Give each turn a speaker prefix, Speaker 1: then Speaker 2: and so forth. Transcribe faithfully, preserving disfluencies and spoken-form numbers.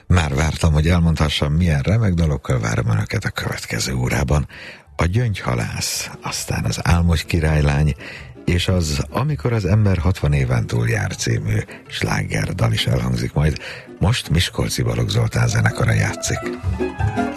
Speaker 1: Már vártam, hogy elmondhassam, milyen remek dalokkal várom önöket a következő órában. A Gyöngyhalász, aztán az Álmos királylány, és az Amikor az ember hatvan éven túl jár című sláger dal is elhangzik majd. Most Miskolci Balogh Zoltán zenekara játszik.